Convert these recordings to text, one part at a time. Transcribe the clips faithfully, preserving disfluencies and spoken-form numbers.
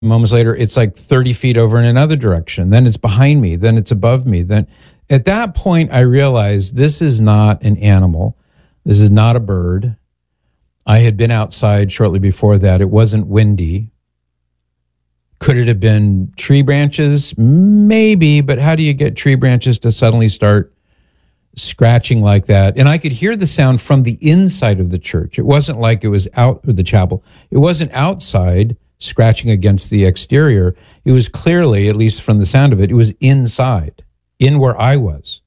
Moments later, it's like thirty feet over in another direction. Then it's behind me. Then it's above me. Then at that point, I realized this is not an animal. This is not a bird. I had been outside shortly before that. It wasn't windy. Could it have been tree branches? Maybe, but how do you get tree branches to suddenly start scratching like that? And I could hear the sound from the inside of the church. It wasn't like it was out of the chapel. It wasn't outside scratching against the exterior. It was clearly, at least from the sound of it, it was inside, in where I was.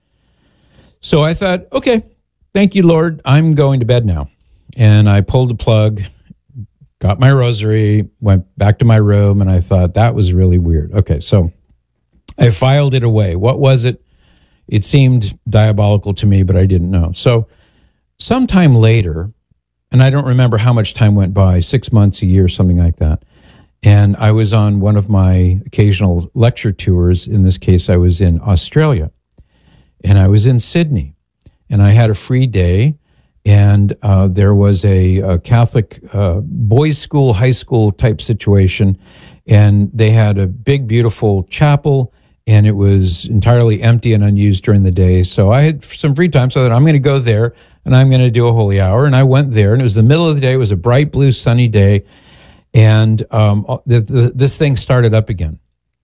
So I thought, okay, thank you, Lord. I'm going to bed now. And I pulled the plug, got my rosary, went back to my room, and I thought, that was really weird. Okay, so I filed it away. What was it? It seemed diabolical to me, but I didn't know. So sometime later, and I don't remember how much time went by, six months, a year, something like that. And I was on one of my occasional lecture tours. In this case, I was in Australia. And I was in Sydney. And I had a free day. And uh, there was a, a Catholic uh, boys' school, high school type situation. And they had a big, beautiful chapel. And it was entirely empty and unused during the day. So I had some free time, so that I'm going to go there and I'm going to do a holy hour. And I went there, and it was the middle of the day. It was a bright blue sunny day. And um, the, the, this thing started up again,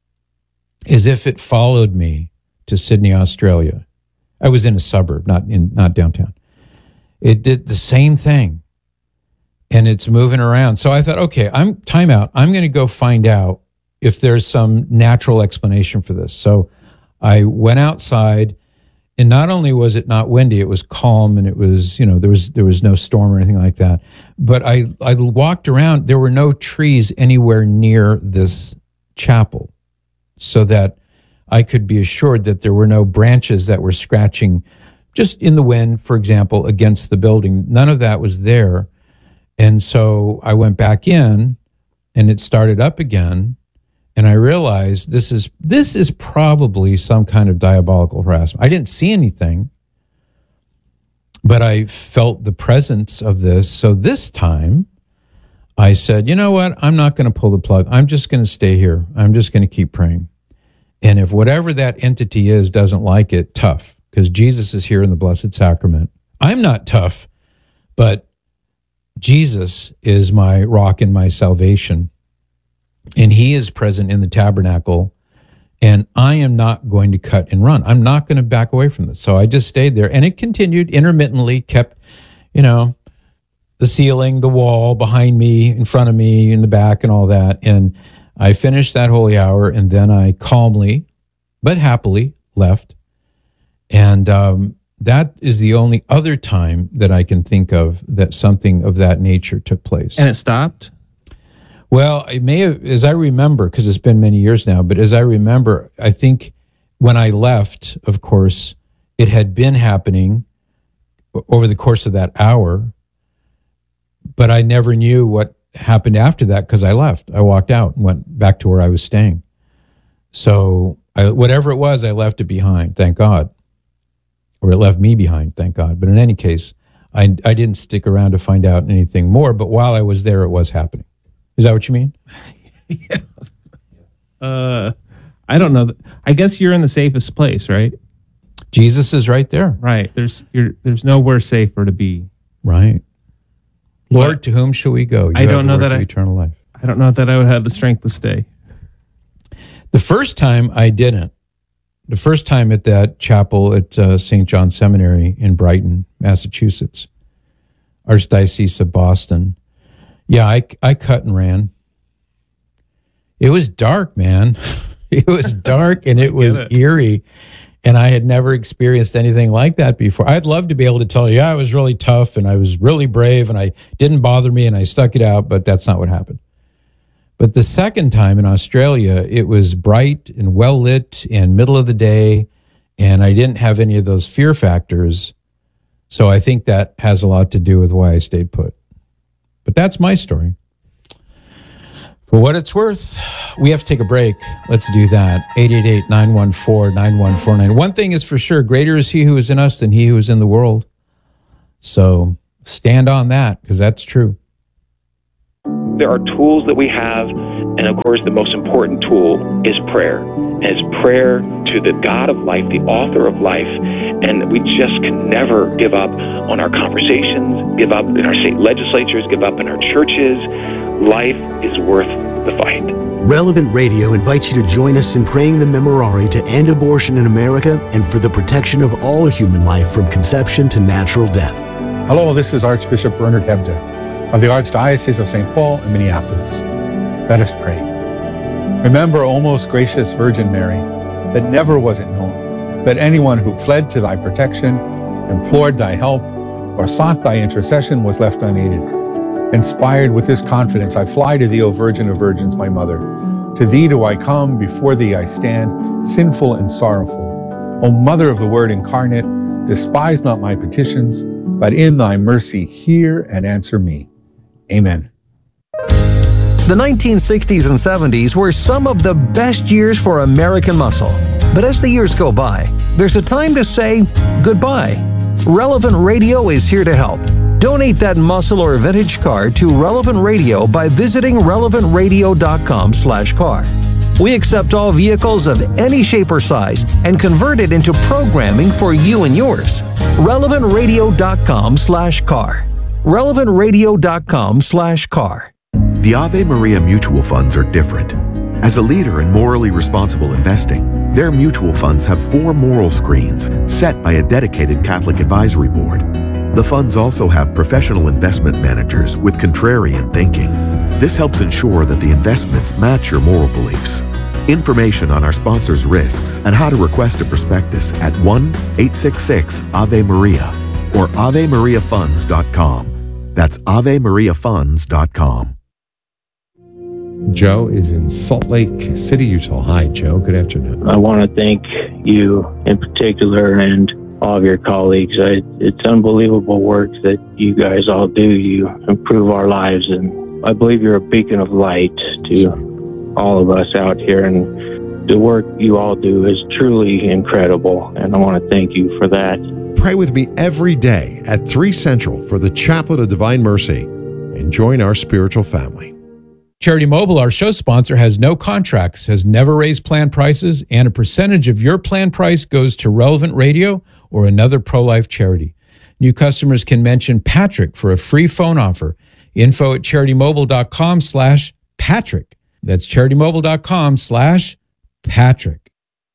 as if it followed me to Sydney, Australia. I was in a suburb, not in not downtown. It did the same thing, and it's moving around. So I thought, okay, I'm time out. I'm going to go find out if there's some natural explanation for this. So I went outside, and not only was it not windy, it was calm, and it was, you know, there was there was no storm or anything like that. But I, I walked around, there were no trees anywhere near this chapel, so that I could be assured that there were no branches that were scratching just in the wind, for example, against the building. None of that was there. And so I went back in, and it started up again. And I realized this is this is probably some kind of diabolical harassment. I didn't see anything, but I felt the presence of this. So this time I said, you know what? I'm not going to pull the plug. I'm just going to stay here. I'm just going to keep praying. And if whatever that entity is doesn't like it, tough, because Jesus is here in the Blessed Sacrament. I'm not tough, but Jesus is my rock and my salvation. And he is present in the tabernacle, and I am not going to cut and run. I'm not going to back away from this. So I just stayed there, and it continued intermittently, kept, you know, the ceiling, the wall behind me, in front of me, in the back, and all that. And I finished that holy hour, and then I calmly, but happily, left. And um, that is the only other time that I can think of that something of that nature took place. And it stopped? Well, it may have, as I remember, because it's been many years now, but as I remember, I think when I left, of course, it had been happening over the course of that hour, but I never knew what happened after that because I left. I walked out and went back to where I was staying. So I, whatever it was, I left it behind, thank God. Or it left me behind, thank God. But in any case, I, I didn't stick around to find out anything more, but while I was there, it was happening. Is that what you mean? Yeah. Uh, I don't know. I guess you're in the safest place, right? Jesus is right there. Right. There's you're, there's nowhere safer to be. Right. Lord, But to whom shall we go? You I don't know that I, I, eternal life. I don't know that I would have the strength to stay. The first time I didn't. The first time at that chapel at uh, Saint John Seminary in Brighton, Massachusetts, Archdiocese of Boston. Yeah, I, I cut and ran. It was dark, man. It was dark and it was it. eerie. And I had never experienced anything like that before. I'd love to be able to tell you, yeah, I was really tough and I was really brave and I didn't bother me and I stuck it out, but that's not what happened. But the second time in Australia, it was bright and well lit and middle of the day, and I didn't have any of those fear factors. So I think that has a lot to do with why I stayed put. But that's my story. For what it's worth, we have to take a break. Let's do that. eight eight eight, nine one four, nine one four nine. One thing is for sure, greater is he who is in us than he who is in the world. So stand on that, because that's true. There are tools that we have, and of course the most important tool is prayer. And it's prayer to the God of life, the author of life, and we just can never give up on our conversations, give up in our state legislatures, give up in our churches. Life is worth the fight. Relevant Radio invites you to join us in praying the Memorare to end abortion in America and for the protection of all human life from conception to natural death. Hello, this is Archbishop Bernard Hebda of the Archdiocese of Saint Paul in Minneapolis. Let us pray. Remember, O most gracious Virgin Mary, that never was it known that anyone who fled to thy protection, implored thy help, or sought thy intercession was left unaided. Inspired with this confidence, I fly to thee, O Virgin of Virgins, my mother. To thee do I come, before thee I stand, sinful and sorrowful. O Mother of the Word incarnate, despise not my petitions, but in thy mercy hear and answer me. Amen. The nineteen sixties and seventies were some of the best years for American muscle. But as the years go by, there's a time to say goodbye. Relevant Radio is here to help. Donate that muscle or vintage car to Relevant Radio by visiting relevant radio dot com slash car. We accept all vehicles of any shape or size and convert it into programming for you and yours. relevant radio dot com slash car. relevant radio dot com slash car. The Ave Maria mutual funds are different. As a leader in morally responsible investing, their mutual funds have four moral screens set by a dedicated Catholic advisory board. The funds also have professional investment managers with contrarian thinking. This helps ensure that the investments match your moral beliefs. Information on our sponsors' risks and how to request a prospectus at one eight six six Ave Maria or ave maria funds dot com. That's ave maria funds dot com. Joe is in Salt Lake City, Utah. Hi, Joe. Good afternoon. I want to thank you in particular and all of your colleagues. I, it's unbelievable work that you guys all do. You improve our lives, and I believe you're a beacon of light to all of us out here. And the work you all do is truly incredible, and I want to thank you for that. Pray with me every day at three Central for the Chaplet of Divine Mercy and join our spiritual family. Charity Mobile, our show sponsor, has no contracts, has never raised plan prices, and a percentage of your plan price goes to Relevant Radio or another pro-life charity. New customers can mention Patrick for a free phone offer. Info at charitymobile.com slash Patrick. That's charitymobile.com slash Patrick.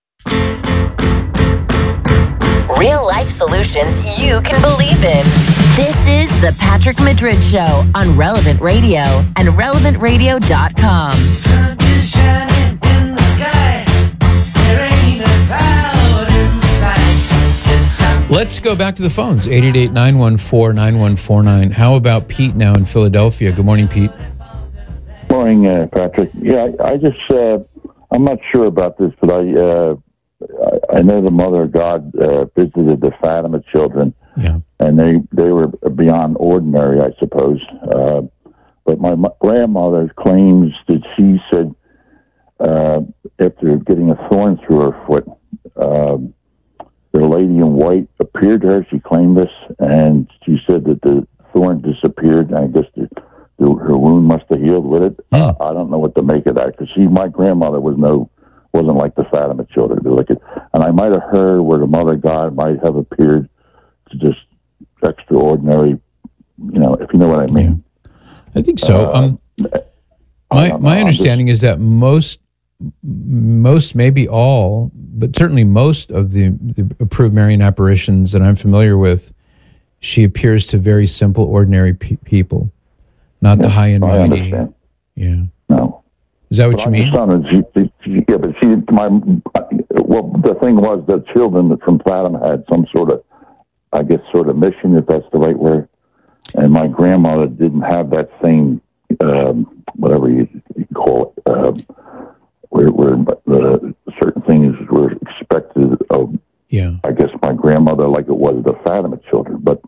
Real life solutions you can believe in. This is the Patrick Madrid Show on Relevant Radio and relevant radio dot com. Sun is shining in the sky. There ain't a cloud in sight. Let's go back to the phones. eight eight eight, nine one four, nine one four nine. How about Pete now in Philadelphia? Good morning, Pete. Morning, uh, Patrick. Yeah, I, I just, uh, I'm not sure about this, but I, uh, I know the Mother of God uh, visited the Fatima children, yeah. and they, they were beyond ordinary, I suppose. Uh, but my, my grandmother claims that she said uh, after getting a thorn through her foot, uh, the lady in white appeared to her. She claimed this, and she said that the thorn disappeared, and I guess the, the, her wound must have healed with it. Yeah. Uh, I don't know what to make of that, because she, my grandmother was no... wasn't like the Fatima children. Like it, and I might have heard where the Mother God might have appeared to just extraordinary, you know, if you know what I mean. Yeah. I think so. Uh, um, my my understanding just, is that most, most maybe all, but certainly most of the, the approved Marian apparitions that I'm familiar with, she appears to very simple, ordinary pe- people, not yeah, the high and mighty. I understand. Yeah. No. Is that what but you mean? She, she, yeah, but she, my, well, the thing was the children from Fatima had some sort of, I guess, sort of mission, if that's the right word. And my grandmother didn't have that same, um, whatever you, you call it, um, where, where uh, certain things were expected of, yeah. I guess, my grandmother, like it was the Fatima children. But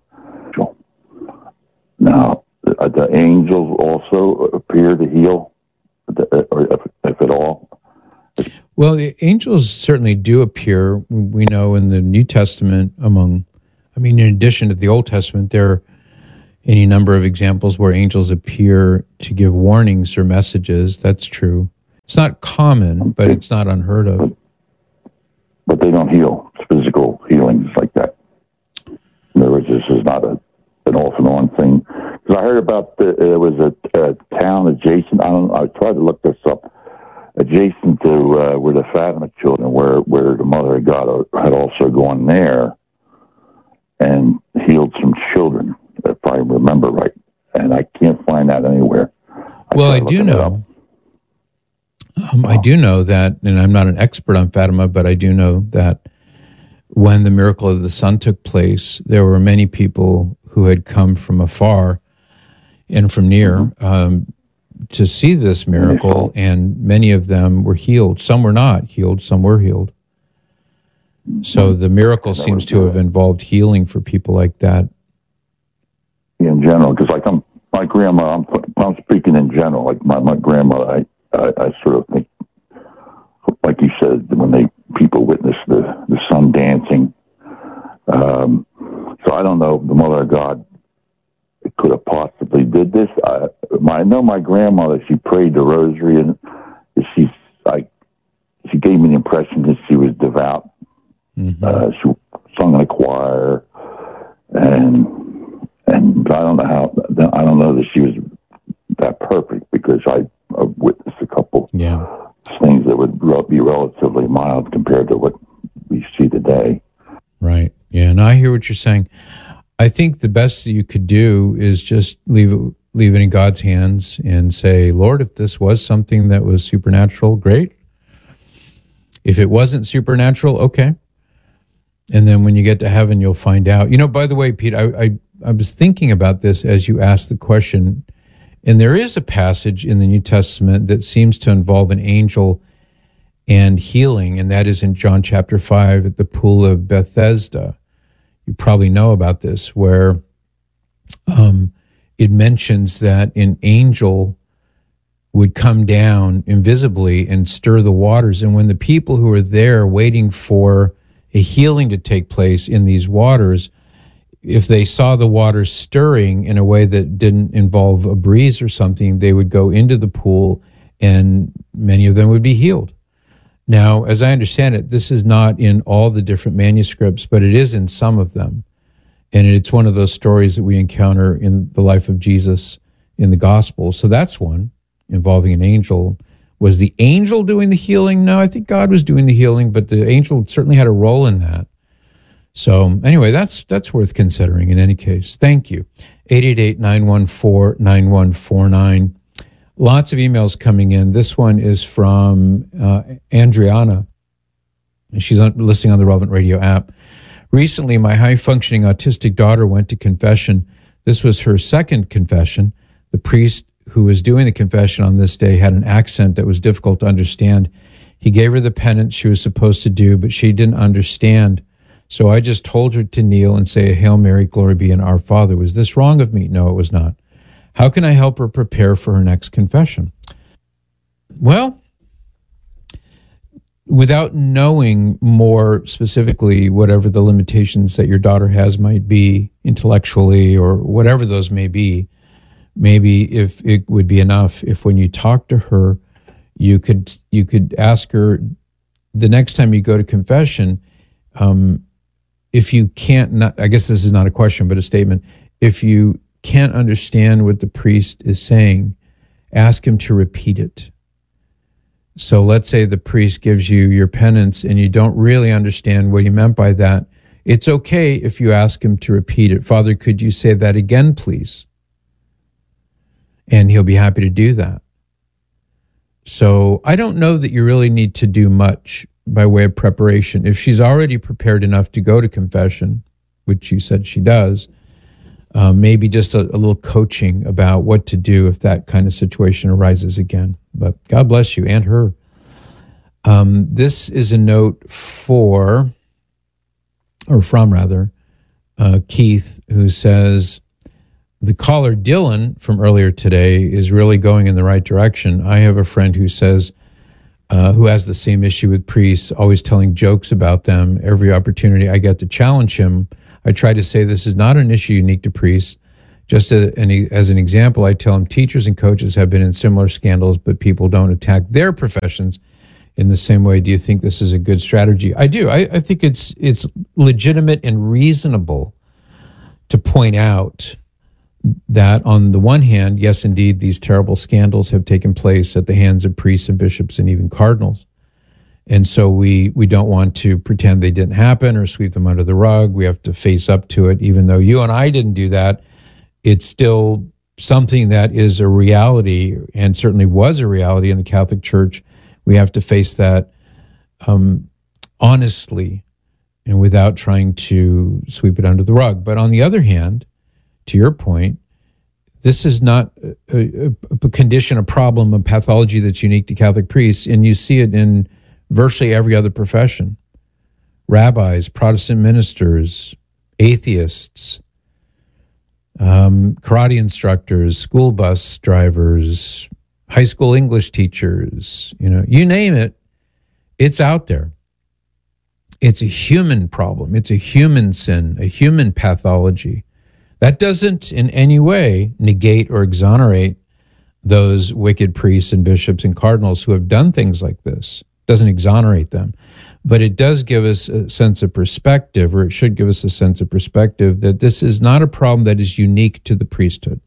now, the, the angels also appear to heal. Or if, if at all. Well, the angels certainly do appear. We know in the New Testament, among, I mean, in addition to the Old Testament, they're any number of examples where angels appear to give warnings or messages. That's true. It's not common, but it's not unheard of. But they don't heal. It's physical healings like that. In other words, this is not a an off and on thing. Because I heard about the, it was a, a town adjacent. I don't. I tried to look this up. Adjacent to uh, where the Fatima children, where where the Mother of God had also gone there and healed some children, if I remember right. And I can't find that anywhere. I well, I do know. Um, I do know that, and I'm not an expert on Fatima, but I do know that when the miracle of the sun took place, there were many people who had come from afar and from near mm-hmm. um, to see this miracle, and many of them were healed. Some were not healed, some were healed. So the miracle seems to have involved healing for people like that. In general, because like I'm, my grandma, I'm, I'm speaking in general, like my, my grandmother, I, I, I sort of think, like you said, when they people witness the, the sun dancing. Um, so I don't know if the Mother of God could have possibly did this. I, my, I know my grandmother, she prayed the rosary, and she, I, she gave me the impression that she was devout. Mm-hmm. Uh, she sung in a choir, and and I don't know how, I don't know that she was that perfect, because I, I've witnessed a couple yeah. things that would be relatively mild compared to what we see today. Right. Yeah. And I hear what you're saying. I think the best that you could do is just leave it, leave it in God's hands and say, Lord, if this was something that was supernatural, great. If it wasn't supernatural, okay. And then when you get to heaven, you'll find out. You know, by the way, Pete, I, I, I was thinking about this as you asked the question, and there is a passage in the New Testament that seems to involve an angel and healing, and that is in John chapter five at the pool of Bethesda. You probably know about this, where um, it mentions that an angel would come down invisibly and stir the waters. And when the people who were there waiting for a healing to take place in these waters, if they saw the water stirring in a way that didn't involve a breeze or something, they would go into the pool and many of them would be healed. Now, as I understand it, this is not in all the different manuscripts, but it is in some of them. And it's one of those stories that we encounter in the life of Jesus in the Gospels. So that's one involving an angel. Was the angel doing the healing? No, I think God was doing the healing, but the angel certainly had a role in that. So anyway, that's that's worth considering in any case. Thank you. eight eight eight, nine one four, nine one four nine. Lots of emails coming in. This one is from uh, Andriana, and she's on, listening on the Relevant Radio app. Recently, my high-functioning autistic daughter went to confession. This was her second confession. The priest who was doing the confession on this day had an accent that was difficult to understand. He gave her the penance she was supposed to do, but she didn't understand. So I just told her to kneel and say, Hail Mary, glory be, and Our Father. Was this wrong of me? No, it was not. How can I help her prepare for her next confession? Well, without knowing more specifically whatever the limitations that your daughter has might be intellectually or whatever those may be, maybe if it would be enough if when you talk to her, you could you could ask her the next time you go to confession, um, if you can't, not, I guess this is not a question, but a statement. If you can't understand what the priest is saying, ask him to repeat it. So let's say the priest gives you your penance and you don't really understand what he meant by that. It's okay if you ask him to repeat it. Father, could you say that again, please? And he'll be happy to do that. So I don't know that you really need to do much by way of preparation. If she's already prepared enough to go to confession, which you said she does, uh, maybe just a, a little coaching about what to do if that kind of situation arises again. But God bless you and her. Um, this is a note for, or from rather, uh, Keith, who says, the caller Dylan from earlier today is really going in the right direction. I have a friend who says, uh, who has the same issue with priests, always telling jokes about them. Every opportunity I get to challenge him, I try to say this is not an issue unique to priests. Just a, an, as an example, I tell them teachers and coaches have been in similar scandals, but people don't attack their professions in the same way. Do you think this is a good strategy? I do. I, I think it's it's legitimate and reasonable to point out that on the one hand, yes, indeed, these terrible scandals have taken place at the hands of priests and bishops and even cardinals. And so we we don't want to pretend they didn't happen or sweep them under the rug. We have to face up to it. Even though you and I didn't do that, it's still something that is a reality, and certainly was a reality in the Catholic Church. We have to face that um, honestly and without trying to sweep it under the rug. But on the other hand, to your point, this is not a, a, a condition, a problem, a pathology that's unique to Catholic priests, and you see it in virtually every other profession. Rabbis, Protestant ministers, atheists, um, karate instructors, school bus drivers, high school English teachers, you know, you name it, it's out there. It's a human problem. It's a human sin, a human pathology. That doesn't in any way negate or exonerate those wicked priests and bishops and cardinals who have done things like this. It doesn't exonerate them. But it does give us a sense of perspective, or it should give us a sense of perspective, that this is not a problem that is unique to the priesthood.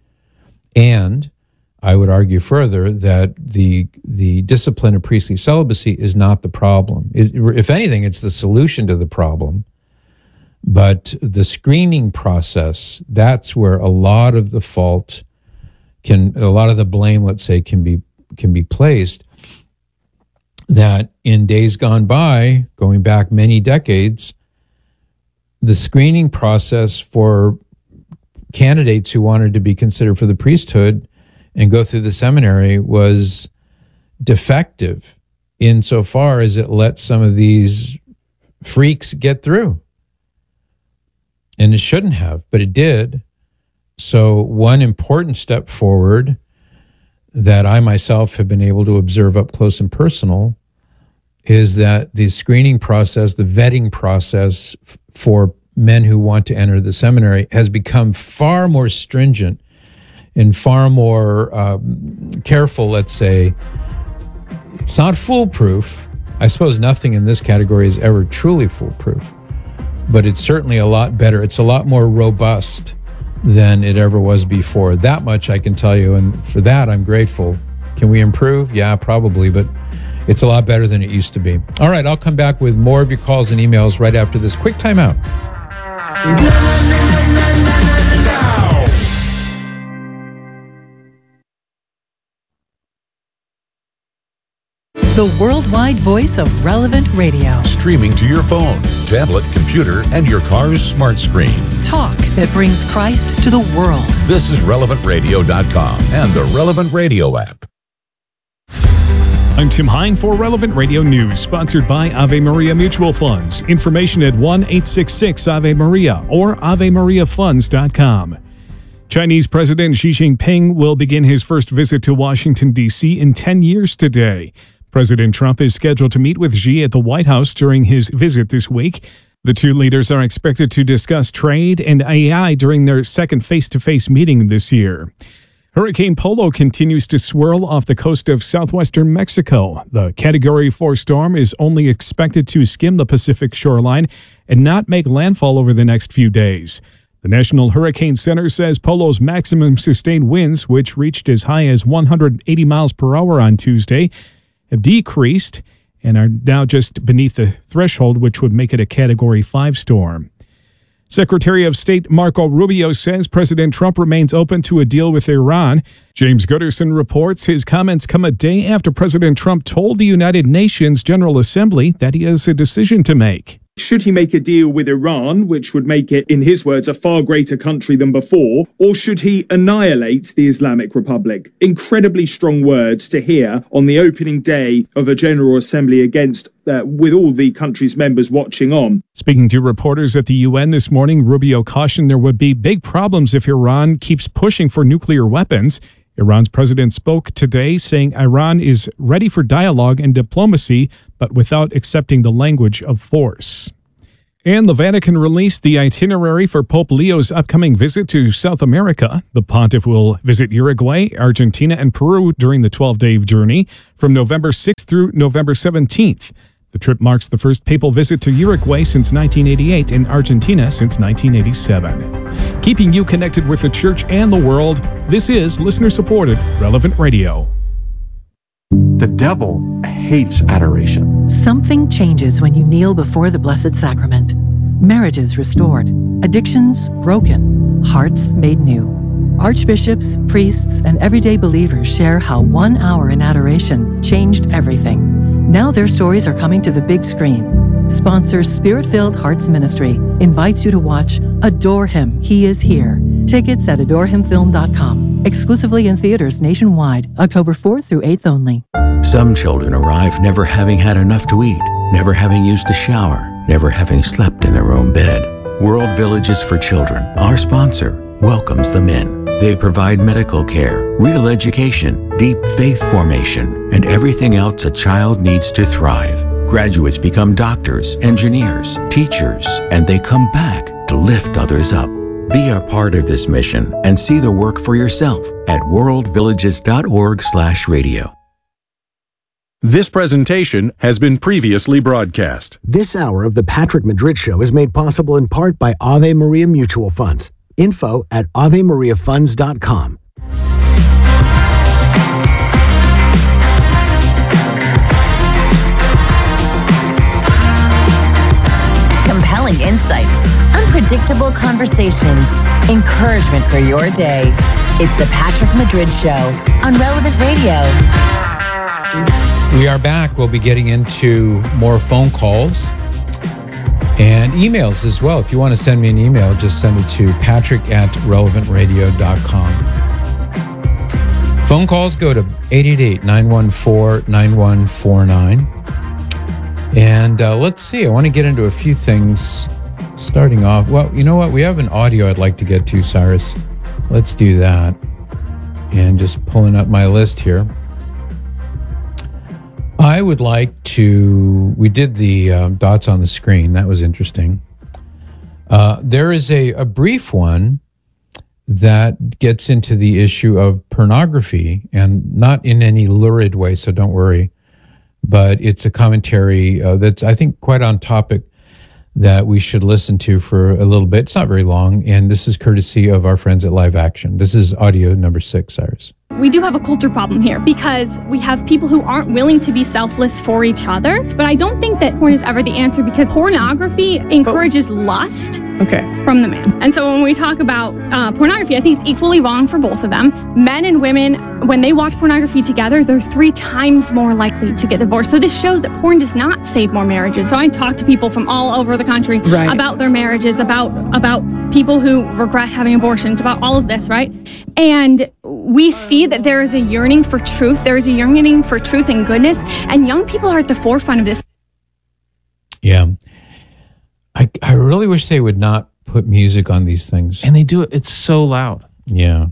And I would argue further that the the discipline of priestly celibacy is not the problem. It, if anything, it's the solution to the problem. But the screening process, that's where a lot of the fault can, a lot of the blame, let's say, can be can be placed. That in days gone by, going back many decades, the screening process for candidates who wanted to be considered for the priesthood and go through the seminary was defective insofar as it let some of these freaks get through. And it shouldn't have, but it did. So one important step forward that I myself have been able to observe up close and personal is that the screening process, the vetting process f- for men who want to enter the seminary has become far more stringent and far more um, careful, let's say. It's not foolproof. I suppose nothing in this category is ever truly foolproof, but it's certainly a lot better. It's a lot more robust than it ever was before. That much I can tell you, and for that I'm grateful. Can we improve? Yeah, probably, but it's a lot better than it used to be. All right, I'll come back with more of your calls and emails right after this quick timeout. The worldwide voice of Relevant Radio. Streaming to your phone, tablet, computer, and your car's smart screen. Talk that brings Christ to the world. This is relevant radio dot com and the Relevant Radio app. I'm Tim Hine for Relevant Radio News, sponsored by Ave Maria Mutual Funds. Information at one eight six six Ave Maria or ave maria funds dot com. Chinese President Xi Jinping will begin his first visit to Washington, D C in ten years today. President Trump is scheduled to meet with Xi at the White House during his visit this week. The two leaders are expected to discuss trade and A I during their second face-to-face meeting this year. Hurricane Polo continues to swirl off the coast of southwestern Mexico. The Category four storm is only expected to skim the Pacific shoreline and not make landfall over the next few days. The National Hurricane Center says Polo's maximum sustained winds, which reached as high as one hundred eighty miles per hour on Tuesday, have decreased and are now just beneath the threshold, which would make it a Category five storm. Secretary of State Marco Rubio says President Trump remains open to a deal with Iran. James Gooderson reports his comments come a day after President Trump told the United Nations General Assembly that he has a decision to make. Should he make a deal with Iran, which would make it, in his words, a far greater country than before, or should he annihilate the Islamic Republic? Incredibly strong words to hear on the opening day of a General Assembly against, uh, with all the country's members watching on. Speaking to reporters at the U N this morning, Rubio cautioned there would be big problems if Iran keeps pushing for nuclear weapons. Iran's president spoke today saying Iran is ready for dialogue and diplomacy, but without accepting the language of force. And the Vatican released the itinerary for Pope Leo's upcoming visit to South America. The pontiff will visit Uruguay, Argentina, and Peru during the twelve-day journey from November sixth through November seventeenth. The trip marks the first papal visit to Uruguay since nineteen eighty-eight and Argentina since nineteen eighty-seven. Keeping you connected with the church and the world, this is listener-supported Relevant Radio. The devil hates adoration. Something changes when you kneel before the Blessed Sacrament. Marriages restored, addictions broken, hearts made new. Archbishops, priests, and everyday believers share how one hour in adoration changed everything. Now their stories are coming to the big screen. Sponsors Spirit-Filled Hearts Ministry invites you to watch Adore Him, He Is Here. Tickets at adore him film dot com. Exclusively in theaters nationwide, October fourth through eighth only. Some children arrive never having had enough to eat, never having used a shower, never having slept in their own bed. World Villages for Children, our sponsor, welcomes them in. They provide medical care, real education, deep faith formation, and everything else a child needs to thrive. Graduates become doctors, engineers, teachers, and they come back to lift others up. Be a part of this mission and see the work for yourself at world villages dot org slash radio. This presentation has been previously broadcast. This hour of the Patrick Madrid Show is made possible in part by Ave Maria Mutual Funds. Info at ave maria funds dot com. Compelling insights, unpredictable conversations, encouragement for your day. It's the Patrick Madrid Show on Relevant Radio. We are back. We'll be getting into more phone calls and emails as well. If you want to send me an email, just send it to patrick at relevant radio dot com. Phone calls go to eight eight eight, nine one four, nine one four nine. And uh, let's see, I want to get into a few things starting off. Well, you know what? We have an audio I'd like to get to, Cyrus. Let's do that. And just pulling up my list here. I would like to, we did the uh, dots on the screen. That was interesting. Uh, there is a, a brief one that gets into the issue of pornography, and not in any lurid way, so don't worry. But it's a commentary uh, that's, I think, quite on topic that we should listen to for a little bit. It's not very long, and this is courtesy of our friends at Live Action. This is audio number six, Cyrus. We do have a culture problem here because we have people who aren't willing to be selfless for each other. But I don't think that porn is ever the answer, because pornography encourages lust okay. from the man. And so when we talk about uh, pornography, I think it's equally wrong for both of them. Men and women, when they watch pornography together, they're three times more likely to get divorced. So this shows that porn does not save more marriages. So I talk to people from all over the country right. about their marriages, about about people who regret having abortions, about all of this, right? And we see that there is a yearning for truth. There is a yearning for truth and goodness, and young people are at the forefront of this. Yeah. I, I really wish they would not put music on these things. And they do it. It's so loud. Yeah.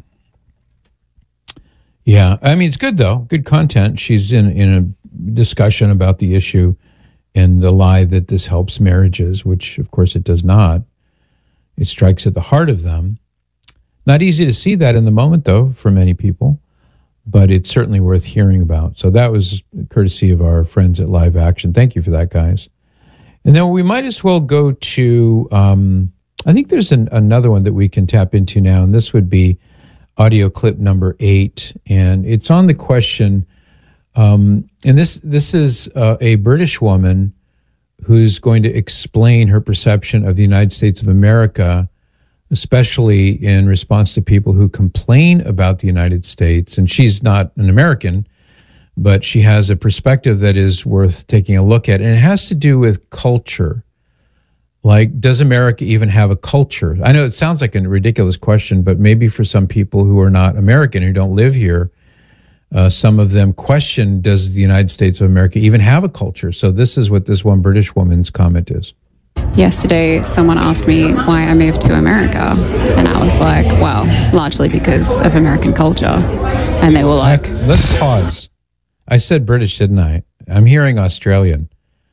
Yeah. I mean, it's good, though. Good content. She's in, in a discussion about the issue and the lie that this helps marriages, which, of course, it does not. It strikes at the heart of them. Not easy to see that in the moment, though, for many people, but it's certainly worth hearing about. So that was courtesy of our friends at Live Action. Thank you for that, guys. And then we might as well go to, um, I think there's an, another one that we can tap into now, and this would be audio clip number eight. And it's on the question, um, and this, this is uh, a British woman who's going to explain her perception of the United States of America, especially in response to people who complain about the United States. And she's not an American, but she has a perspective that is worth taking a look at. And it has to do with culture. Like, does America even have a culture? I know it sounds like a ridiculous question, but maybe for some people who are not American, who don't live here, uh, some of them question, does the United States of America even have a culture? So this is what this one British woman's comment is. Yesterday, someone asked me why I moved to America, and I was like, well, largely because of American culture. And they were like... Let's pause. I said British, didn't I? I'm hearing Australian.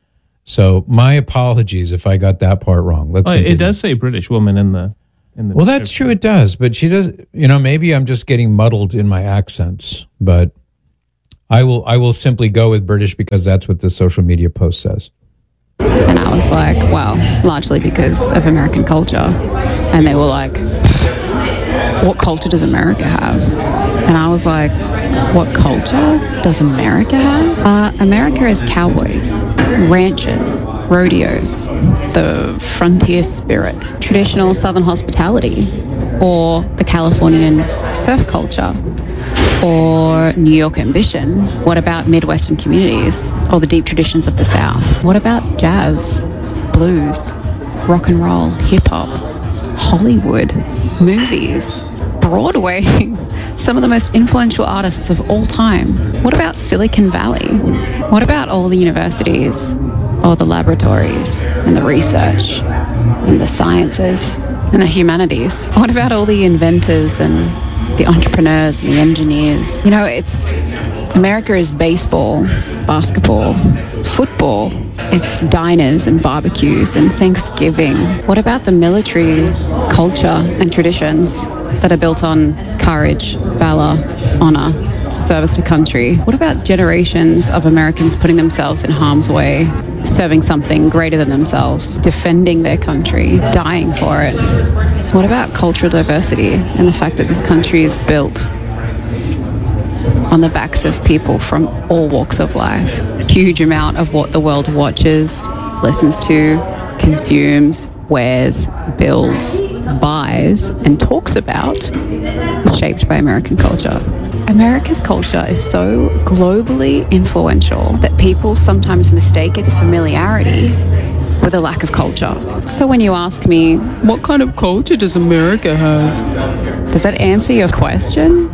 So my apologies if I got that part wrong. Let's Well, it continue. does say British woman in the in the. Well, that's true. It does, but she does. You know, maybe I'm just getting muddled in my accents, but I will. I will simply go with British because that's what the social media post says. And I was like, well, largely because of American culture. And they were like, what culture does America have? And I was like, what culture does America have? Uh, America is cowboys, ranches, rodeos, the frontier spirit, traditional Southern hospitality, or the Californian surf culture, or New York ambition. What about Midwestern communities or the deep traditions of the South? What about jazz, blues, rock and roll, hip hop, Hollywood, movies, Broadway, some of the most influential artists of all time? What about Silicon Valley? What about all the universities, all the laboratories and the research and the sciences and the humanities? What about all the inventors and the entrepreneurs and the engineers? You know, it's America is baseball, basketball, football. It's diners and barbecues and Thanksgiving. What about the military culture and traditions that are built on courage, valor, honor, service to country? What about generations of Americans putting themselves in harm's way, serving something greater than themselves, defending their country, dying for it? What about cultural diversity and the fact that this country is built on the backs of people from all walks of life? A huge amount of what the world watches, listens to, consumes, wears, builds, buys, and talks about is shaped by American culture. America's culture is so globally influential that people sometimes mistake its familiarity with a lack of culture. So when you ask me, what kind of culture does America have? Does that answer your question?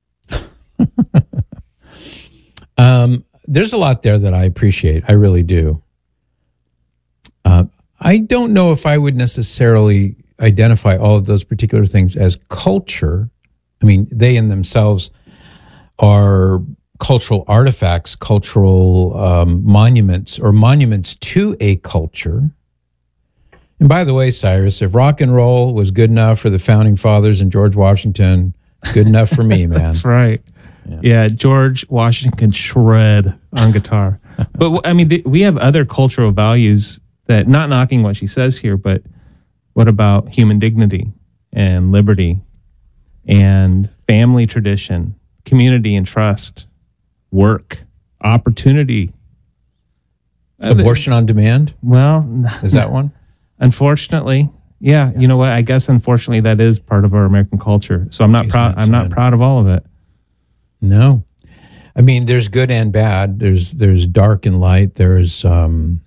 Um, there's a lot there that I appreciate. I really do. Uh, I don't know if I would necessarily identify all of those particular things as culture. I mean, they in themselves are cultural artifacts, cultural um, monuments, or monuments to a culture. And by the way, Cyrus, if rock and roll was good enough for the founding fathers and George Washington, good enough for me, man. That's right. Yeah. yeah, George Washington can shred on guitar. But I mean, th- we have other cultural values that, not knocking what she says here, but what about human dignity and liberty and family tradition, community and trust, work, opportunity? Abortion on demand? Well, is that one? Unfortunately, yeah. You know what? I guess unfortunately that is part of our American culture. So I'm not proud. I'm not proud of all of it. No, I mean, there's good and bad. There's there's dark and light. There's um,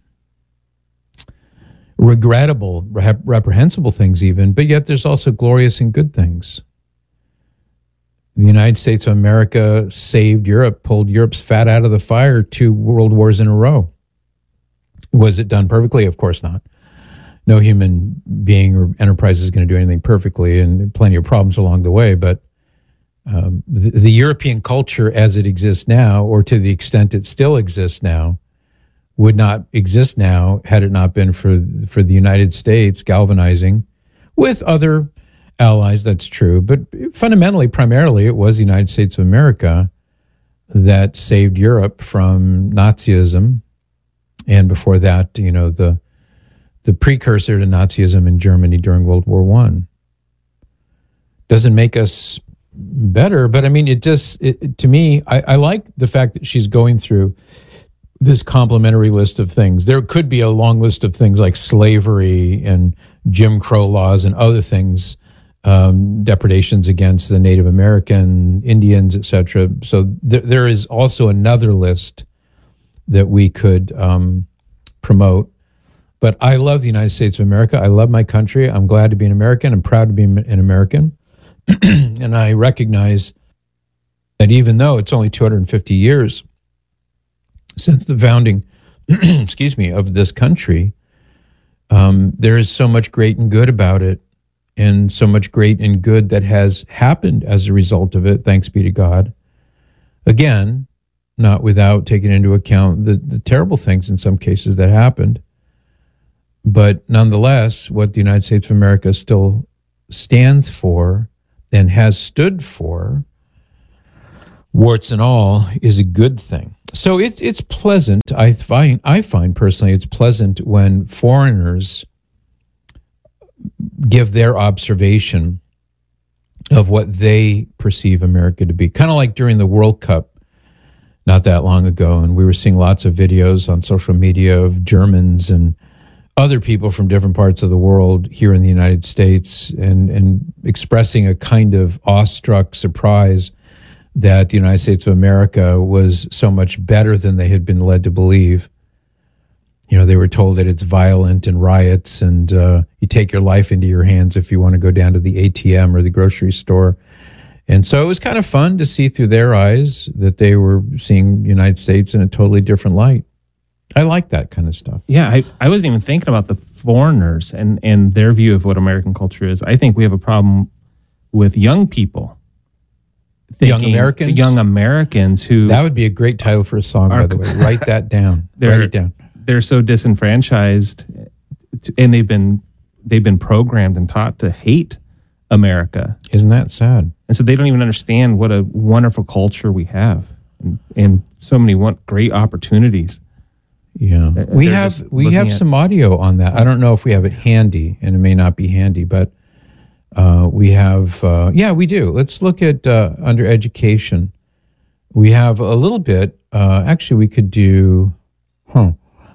regrettable, rep- reprehensible things even, but yet there's also glorious and good things. The United States of America saved Europe, pulled Europe's fat out of the fire two world wars in a row. Was it done perfectly? Of course not. No human being or enterprise is going to do anything perfectly, and plenty of problems along the way, but Um, the, the European culture as it exists now, or to the extent it still exists now, would not exist now had it not been for for the United States galvanizing with other allies. That's true, but fundamentally, primarily, it was the United States of America that saved Europe from Nazism, and before that, you know, the the precursor to Nazism in Germany during World War One. Doesn't make us better, but I mean, it just, it, to me, I, I like the fact that she's going through this complimentary list of things. There could be a long list of things like slavery and Jim Crow laws and other things, um, depredations against the Native American, Indians, et cetera. So th- there is also another list that we could um, promote. But I love the United States of America. I love my country. I'm glad to be an American. I'm proud to be an American. And I recognize that even though it's only two hundred fifty years since the founding, excuse me, of this country, um, there is so much great and good about it, and so much great and good that has happened as a result of it, thanks be to God. Again, not without taking into account the, the terrible things in some cases that happened. But nonetheless, what the United States of America still stands for and has stood for, warts and all, is a good thing. So it's it's pleasant. I find I find personally it's pleasant when foreigners give their observation of what they perceive America to be. Kind of like during the World Cup not that long ago, and we were seeing lots of videos on social media of Germans and other people from different parts of the world here in the United States and, and expressing a kind of awestruck surprise that the United States of America was so much better than they had been led to believe. You know, they were told that it's violent and riots and uh, you take your life into your hands if you want to go down to the A T M or the grocery store. And so it was kind of fun to see through their eyes that they were seeing the United States in a totally different light. I like that kind of stuff. Yeah, I, I wasn't even thinking about the foreigners and, and their view of what American culture is. I think we have a problem with young people. Young Americans? Young Americans who... That would be a great title for a song, are, by the way. Write that down. Write it down. They're so disenfranchised, and they've been they've been programmed and taught to hate America. Isn't that sad? And so they don't even understand what a wonderful culture we have and, and so many one, great opportunities. Yeah, we have we have some audio on that. I don't know if we have it handy, and it may not be handy, but uh, we have. Uh, yeah, we do. Let's look at uh, under education. We have a little bit. Uh, actually, we could do. Huh.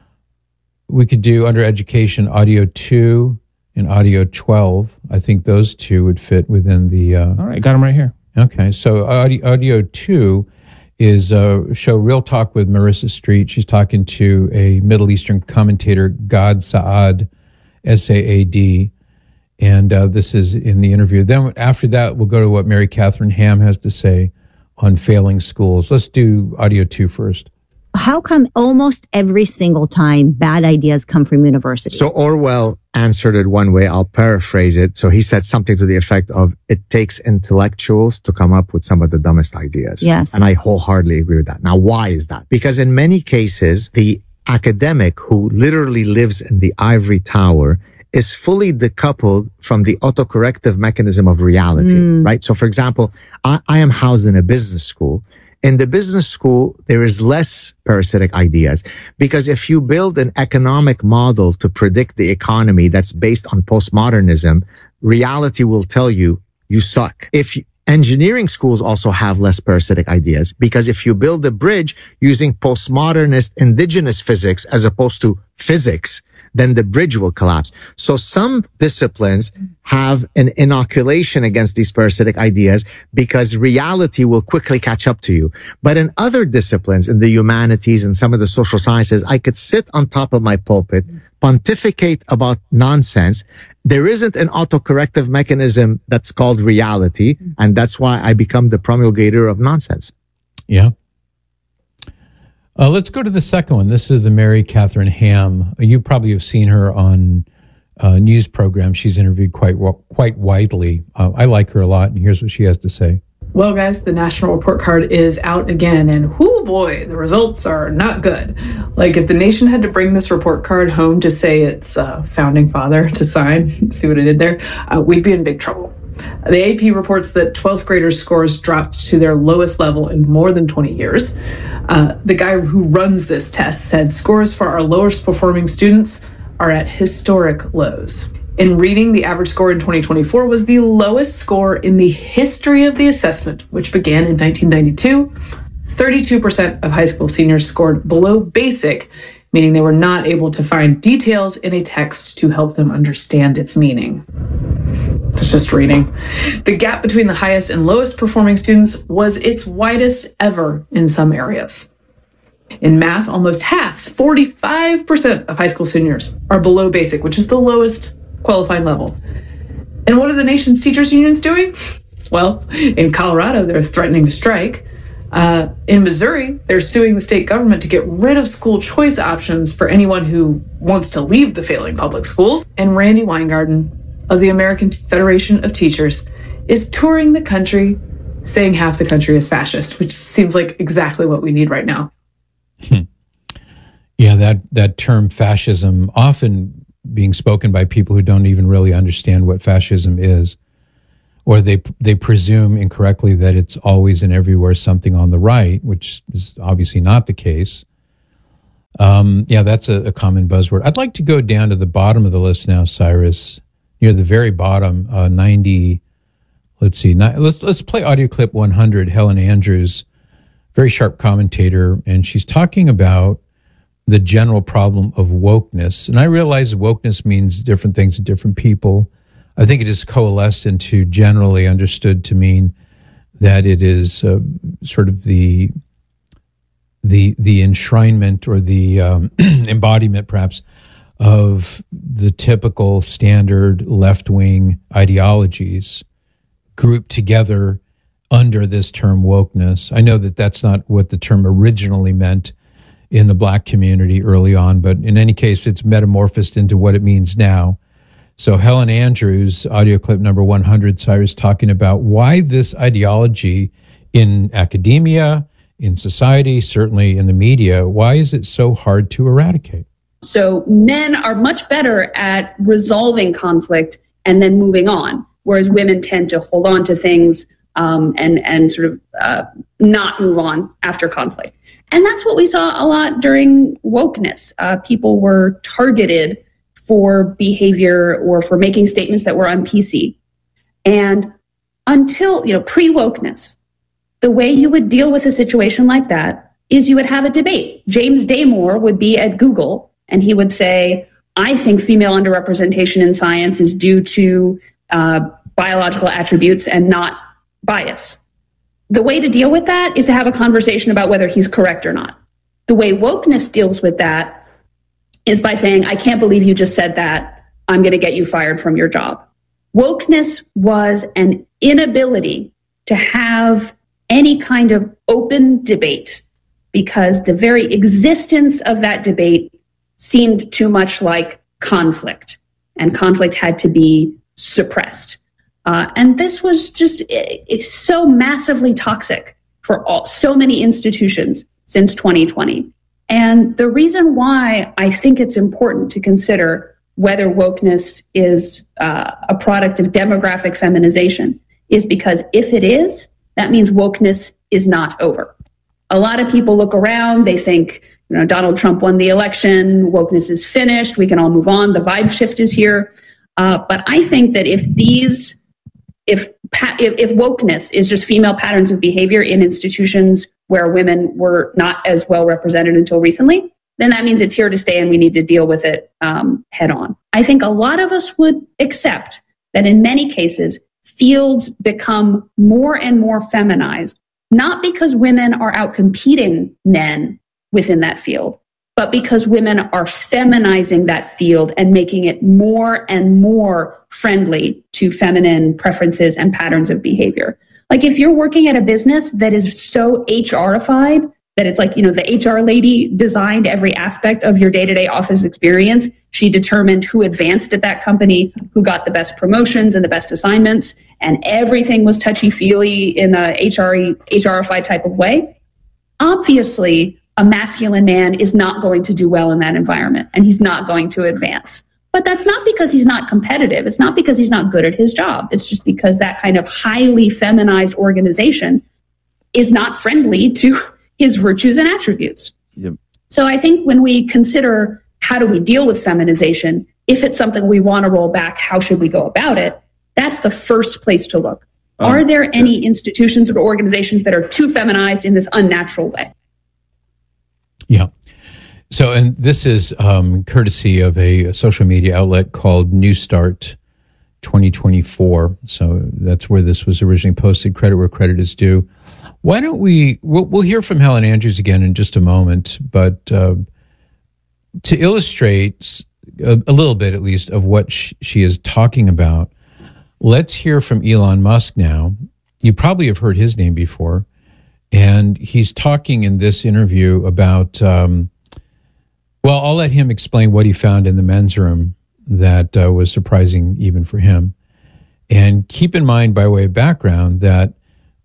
We could do under education audio two and audio twelve. I think those two would fit within the. Uh, All right, got them right here. Okay, so audio, audio two is a show Real Talk with Marissa Street. She's talking to a Middle Eastern commentator, Gad Saad, S A A D. And uh, this is in the interview. Then after that, we'll go to what Mary Catherine Ham has to say on failing schools. Let's do audio two first. How come almost every single time bad ideas come from universities? So Orwell answered it one way. I'll paraphrase it. So he said something to the effect of, it takes intellectuals to come up with some of the dumbest ideas. Yes. And I wholeheartedly agree with that. Now, why is that? Because in many cases, the academic who literally lives in the ivory tower is fully decoupled from the autocorrective mechanism of reality, mm. right? So for example, I, I am housed in a business school. In the business school, there is less parasitic ideas because if you build an economic model to predict the economy that's based on postmodernism, reality will tell you, you suck. If you, engineering schools also have less parasitic ideas because if you build a bridge using postmodernist indigenous physics as opposed to physics, then the bridge will collapse. So some disciplines have an inoculation against these parasitic ideas because reality will quickly catch up to you. But in other disciplines, in the humanities and some of the social sciences, I could sit on top of my pulpit, pontificate about nonsense. There isn't an autocorrective mechanism that's called reality. And that's why I become the promulgator of nonsense. Yeah. Uh, let's go to the second one. This is the Mary Catherine Ham. You probably have seen her on uh, news programs. She's interviewed quite quite widely. Uh, I like her a lot, and here's what she has to say. Well, guys, the national report card is out again, and whoo boy, the results are not good. Like, if the nation had to bring this report card home to say its uh, founding father to sign, see what I did there, uh, we'd be in big trouble. The A P reports that twelfth graders' scores dropped to their lowest level in more than twenty years. Uh, the guy who runs this test said scores for our lowest performing students are at historic lows. In reading, the average score in twenty twenty-four was the lowest score in the history of the assessment, which began in nineteen ninety-two. thirty-two percent of high school seniors scored below basic, meaning they were not able to find details in a text to help them understand its meaning. It's just reading. The gap between the highest and lowest performing students was its widest ever in some areas. In math, almost half, forty-five percent of high school seniors are below basic, which is the lowest qualifying level. And what are the nation's teachers unions doing? Well, in Colorado, they're threatening to strike. Uh, in Missouri, they're suing the state government to get rid of school choice options for anyone who wants to leave the failing public schools. And Randy Weingarten of the American Federation of Teachers is touring the country saying half the country is fascist, which seems like exactly what we need right now. Hmm. Yeah, that, that term fascism, often being spoken by people who don't even really understand what fascism is, or they they presume incorrectly that it's always and everywhere something on the right, which is obviously not the case. Um, yeah, that's a, a common buzzword. I'd like to go down to the bottom of the list now, Cyrus, near the very bottom, uh, ninety. Let's see. Not, let's let's play audio clip one hundred. Helen Andrews, very sharp commentator, and she's talking about the general problem of wokeness. And I realize wokeness means different things to different people. I think it is coalesced into generally understood to mean that it is uh, sort of the the the enshrinement or the um, embodiment, perhaps, of the typical standard left-wing ideologies grouped together under this term wokeness. I know that that's not what the term originally meant in the Black community early on, but in any case, it's metamorphosed into what it means now. So Helen Andrews, audio clip number one hundred, Cyrus, talking about why this ideology in academia, in society, certainly in the media, why is it so hard to eradicate? So men are much better at resolving conflict and then moving on, whereas women tend to hold on to things um, and, and sort of uh, not move on after conflict. And that's what we saw a lot during wokeness. Uh, people were targeted for behavior or for making statements that were un-P C. And until, you know, pre-wokeness, the way you would deal with a situation like that is you would have a debate. James Damore would be at Google and he would say, I think female underrepresentation in science is due to uh, biological attributes and not bias. The way to deal with that is to have a conversation about whether he's correct or not. The way wokeness deals with that is by saying, I can't believe you just said that. I'm going to get you fired from your job. Wokeness was an inability to have any kind of open debate because the very existence of that debate seemed too much like conflict, and conflict had to be suppressed. Uh, and this was just it, it's so massively toxic for all, so many institutions since twenty twenty. And the reason why I think it's important to consider whether wokeness is uh, a product of demographic feminization is because if it is, that means wokeness is not over. A lot of people look around, they think, you know, Donald Trump won the election, wokeness is finished, we can all move on, the vibe shift is here. Uh, but I think that if these, if, if if wokeness is just female patterns of behavior in institutions where women were not as well represented until recently, then that means it's here to stay and we need to deal with it um, head on. I think a lot of us would accept that in many cases, fields become more and more feminized, not because women are out competing men within that field, but because women are feminizing that field and making it more and more friendly to feminine preferences and patterns of behavior. Like if you're working at a business that is so H R-ified that it's like, you know, the H R lady designed every aspect of your day-to-day office experience. She determined who advanced at that company, who got the best promotions and the best assignments, and everything was touchy-feely in a H R, H R-ified type of way. Obviously, a masculine man is not going to do well in that environment, and he's not going to advance. But that's not because he's not competitive. It's not because he's not good at his job. It's just because that kind of highly feminized organization is not friendly to his virtues and attributes. Yep. So I think when we consider how do we deal with feminization, if it's something we want to roll back, how should we go about it? That's the first place to look. Um, are there any yeah. institutions or organizations that are too feminized in this unnatural way? Yeah. So, and this is um, courtesy of a, a social media outlet called New Start twenty twenty-four. So that's where this was originally posted. Credit where credit is due. Why don't we, we'll, we'll hear from Helen Andrews again in just a moment, but uh, to illustrate a, a little bit, at least, of what sh- she is talking about, let's hear from Elon Musk now. You probably have heard his name before. And he's talking in this interview about, um, well, I'll let him explain what he found in the men's room that uh, was surprising even for him. And keep in mind, by way of background, that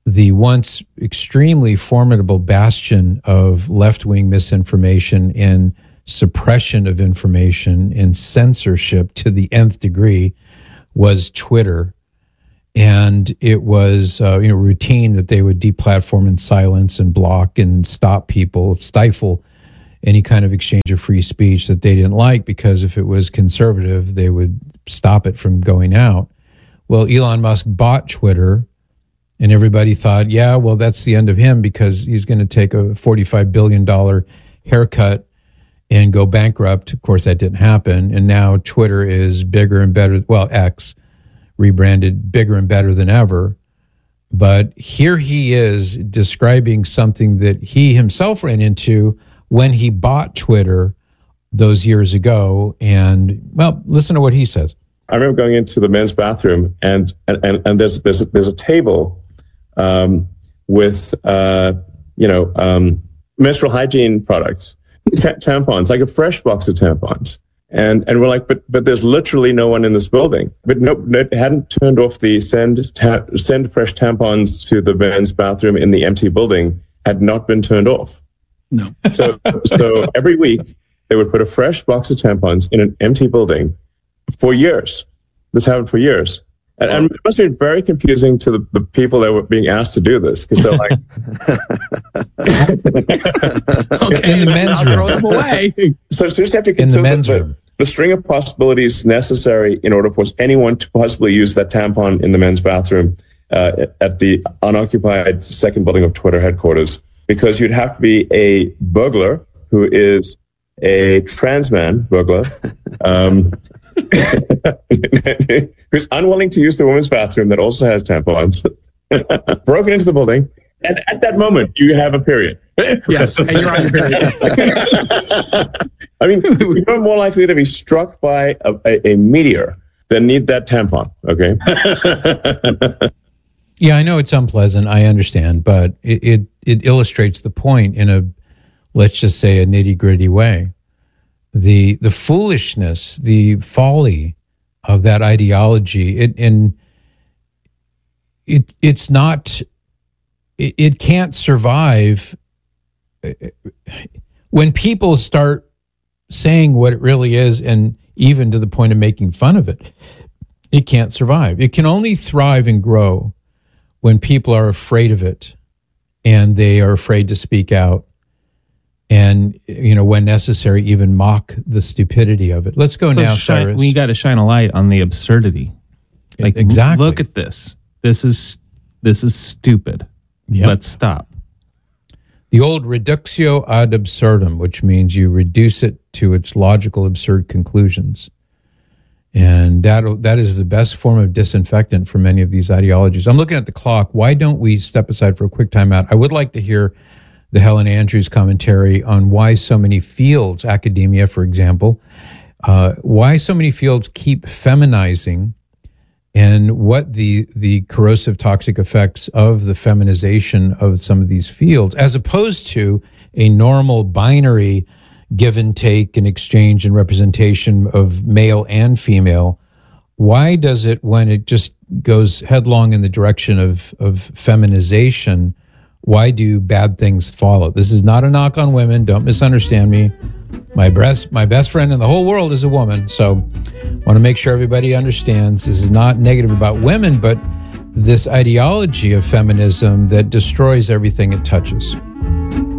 the once extremely formidable bastion of left-wing misinformation and suppression of information and censorship to the nth degree was Twitter. And it was uh, you know routine that they would deplatform and silence and block and stop people, stifle any kind of exchange of free speech that they didn't like, because if it was conservative, they would stop it from going out. Well, Elon Musk bought Twitter, and everybody thought, yeah, well, that's the end of him because he's going to take a forty-five billion dollars haircut and go bankrupt. Of course, that didn't happen. And now Twitter is bigger and better. Well, X, rebranded, bigger and better than ever. But here he is describing something that he himself ran into when he bought Twitter those years ago. And, well, listen to what he says. I remember going into the men's bathroom, and and, and, and there's, there's, a, there's a table um, with, uh, you know, um, menstrual hygiene products, t- tampons, like a fresh box of tampons. And and we're like, but but there's literally no one in this building. But no, no hadn't turned off the send ta- send fresh tampons to the men's bathroom in the empty building, had not been turned off. No. So so every week they would put a fresh box of tampons in an empty building for years. This happened for years. And, and it must be very confusing to the, the people that were being asked to do this, because they're like, okay, in the men's room. Throw them away. So, so you just have to consider in the, the, the string of possibilities necessary in order for anyone to possibly use that tampon in the men's bathroom uh, at the unoccupied second building of Twitter headquarters. Because you'd have to be a burglar who is a trans man burglar. Um, who's unwilling to use the women's bathroom that also has tampons, broken into the building, and at that moment you have a period. Yes, and you're on your period. I mean, you're more likely to be struck by a, a, a meteor than need that tampon. Okay. Yeah, I know it's unpleasant. I understand, but it, it it illustrates the point in a, let's just say, a nitty gritty way. The the foolishness, the folly of that ideology, it and it it's not, it, it can't survive when people start saying what it really is, and even to the point of making fun of it. It can't survive. It can only thrive and grow when people are afraid of it and they are afraid to speak out. And, you know, when necessary, even mock the stupidity of it. Let's go so now, shine, Cyrus. We got to shine a light on the absurdity. Like, exactly. Look at this. This is this is stupid. Yep. Let's stop. The old reductio ad absurdum, which means you reduce it to its logical, absurd conclusions. And that that is the best form of disinfectant for many of these ideologies. I'm looking at the clock. Why don't we step aside for a quick timeout? I would like to hear the Helen Andrews commentary on why so many fields, academia, for example, uh, why so many fields keep feminizing, and what the the corrosive toxic effects of the feminization of some of these fields, as opposed to a normal binary give and take and exchange and representation of male and female. Why does it, when it just goes headlong in the direction of, of feminization, why do bad things follow? This is not a knock on women. Don't misunderstand me. My best, my best friend in the whole world is a woman. So I want to make sure everybody understands this is not negative about women, but this ideology of feminism that destroys everything it touches.